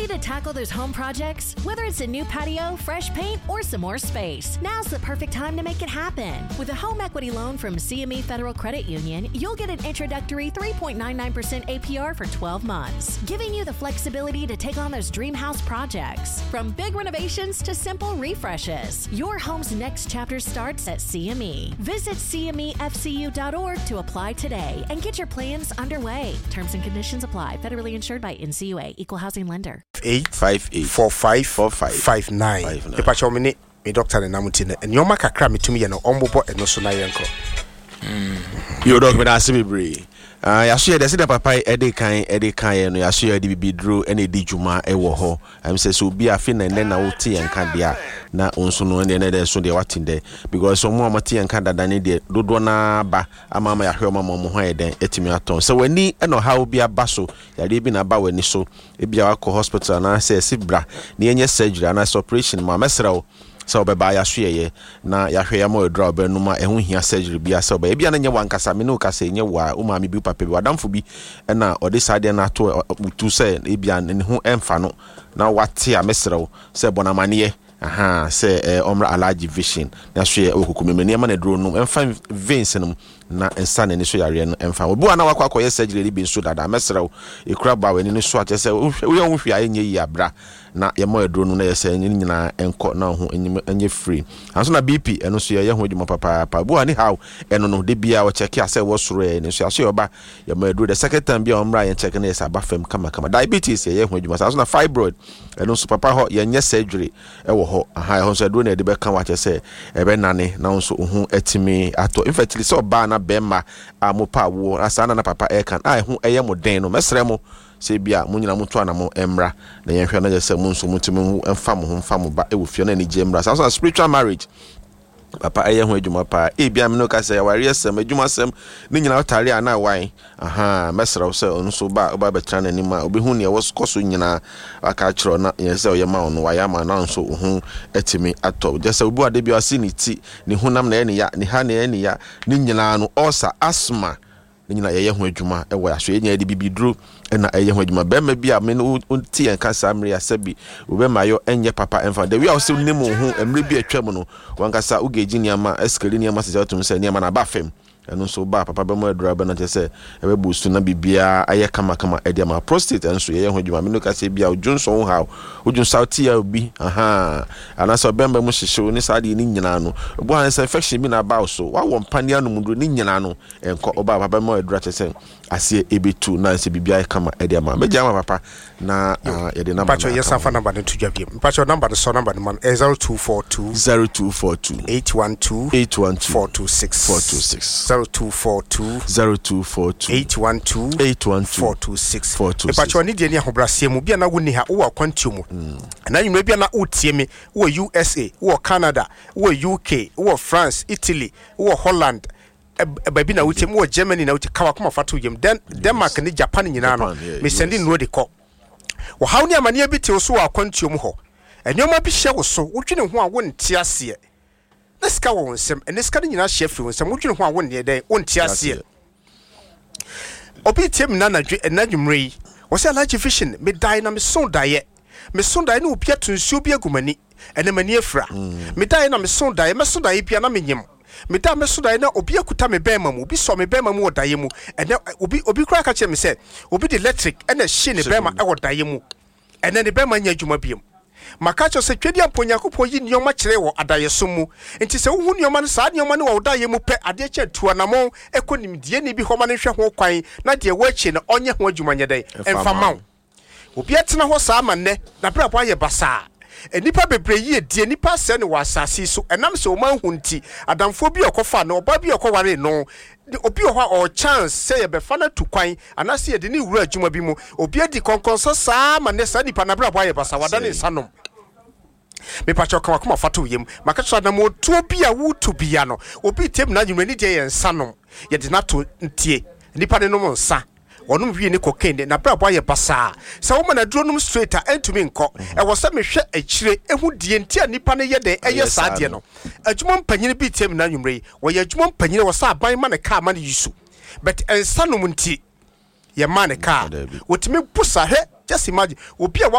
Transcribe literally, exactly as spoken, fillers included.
Ready to tackle those home projects? Whether it's a new patio, fresh paint, or some more space, now's the perfect time to make it happen. With a home equity loan from C M E Federal Credit Union, you'll get an introductory three point nine nine percent A P R for twelve months, giving you the flexibility to take on those dream house projects. From big renovations to simple refreshes, your home's next chapter starts at C M E. Visit C M E F C U dot org to apply today and get your plans underway. Terms and conditions apply. Federally insured by N C U A, Equal Housing Lender. Eight five eight four five four five five nine. The patcho me me doctor na namutine and your maka kra me tumi ye no ombobo eno so na yenko. You dog me na asibibre. Ah ya so ye de se de papa e de kan e de kan ye no ya so ye de bibidro e na di djuma e wo ho. Am say so bi afi na na wo tie enka dia na onso no ne na de so de watinde because so mo amati enka dada ne de dodo na ba amama ya hwe mama mo ho ye den etimi aton. So wani e no ha obi aba so ya de bi na ba wani so e bia wa ko hospital na say sibra na enye surgery na operation ma mesra wo so beba ya hweye na ya hwe ya mo edra ba numa ehun hia surgery bia so ba bia na nye wankasa me no kasa nye wa o ma me bi papa bi wadamfo bi na ode sade na to tu say e bia ne ho emfa no na wate a mesrew say bonamane aha say eh, omra alaji vision na hwe okukumemene ma na dro no emfa veins no na ensa ne so yare no emfa obu ana wakwa akoye surgery bi nso dada mesrew e kura ba wani no so ate say wo ye wo hwe ayenye yi abra na ye mo edro no na ye say nyina enko na ho enye free anso na B P eno so ye ho adwuma papa papa bu ani how eno no de bia wo check ase wo soro ye ne so aso ye oba ye mo edro the second time bia omra ye check na ye sa ba fam kama kama diabetes ye ho adwuma anso na fibroid eno so papa ho ye nye surgery e wo ho aha ho so edro na de be kan wa che say e be nane na nso ho etimi ato infertility so ba na bema amopa wo asana na papa e kan ai ho eye mo den no mesre mo se bia munyina muto anamo emra na yenhwe na jese mu nso mutimi emfa mo ho mfa mo ba e wo fie na ni jemra so spiritual marriage papa aye ho adwuma pa e bia me no ka say wari asem adwuma sem ni nyina otare ana wan aha mesra so nso ba oba betra na nima obehu ne wo koso nyina aka kiro na yese oye ma ono waya ma na nso hu etimi ato jese obu ade bia si ni ti ni hunam na ene ya ni ha na ene ya ni nyina no osa asma nyina ye ho adwuma e wo aso ye nya de bibidro na ye ho adwuma be ma bia me no ti en kasa amre asabi obe mayo enye papa enfa de we also nemu ho emre bi atwam no wankasa ugeji niama eskeli niama se jatum se niama na ba fem eno so ba papa be mo adura be na te se e be busu na bibia aye kama kama e dia ma prostate enso ye ho adwuma me no kasa bia ojunso ho ha ojunso ti ya obi aha ana so be mba mo hihye ni sa de ni nyina no obo han se infection bi na ba so wa wo mpania no mudu ni nyina no enko oba papa mo adura te se ase ebetu na se bibia kama e dia ma me jama papa na ye de number pacho yes afa number to jabie pacho number so number man zero two four two zero two four two eight one two eight one two four two six four two six zero two four two zero two four two eight one two eight one two four two six four two six pacho ni de ni ahobrase mu bia na woni ha wo akwantu mu na nyumre bia na utie me wo U S A wo Canada wo U K wo France Italy wo Holland baby na utie mu wo Germany na utie kawa kuma fatu yem den Denmark ni Japan nyina no me sending no de ko wo hawo ni amane bi te so wo akwantu mu ho enoma bi hye wo so wodwene ho a wo ntia ase na ska wo nsem ene ska ni nyina hye firi nsem wodwene ho a wo ne de wo ntia ase obi tie me na nadwe enadwumre wo se alaji fishing me dai na me so dai me so dai na obi atunsuo bi agumani ene mani afra me dai na me so dai me so dai bia na me nyem me da me so dai na obi akuta me bema mu obi so me bema mu odai mu ene obi obi kura ka che me se obi de electric ene hye ne bema e odai mu ene ne bema nya adwuma biem makacho se twedi amponyakopo yi nioma kire wo adayeso mu enti se wo nioma no saa nioma no wo daye mu pe ade che tuanamo ekonimdie ni bi homa no hwe ho kwan na de wo achi na onye ho adwuma nyedai emfa mawo obi atena ho saa manne na bra bo aye basa enipa bebre yi die nipa se ne wasase so enam se o man hunti adamfo bi okofa na oba bi okoware no obi o ha o chance say ye be fa na tukwan anase ye de ni wura adwuma bi mu obi adi konkonso saa manne saa nipa na bra bo aye basa wada ne sanom me pacho kama kuma fatu yem makacho na mo tuo bia wutu bia no obi tem na nwumani de ye nsanom ye de na to ntie nipa ne no mo nsa wonum wie ne cocaine na bra bo aye basa sa wo na duro num straight a entumi nko e wo se me hwe akire ehu die ntia nipa ne ye de eye saade no adwuma mpanyine bi tem na nwumre wo ye adwuma mpanyine wo sa aban ma ne ka ma ne yisu but ensanom ntie ye ma ne ka wotimi busa he just imagine obi a